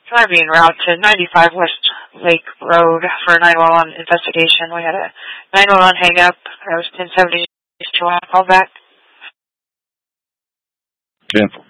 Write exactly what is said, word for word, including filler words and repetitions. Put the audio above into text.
driving en route to ninety-five West Lake Road for a nine one one investigation. We had a nine one one hang up. I was ten seventy. Do you want to call back? Cancel.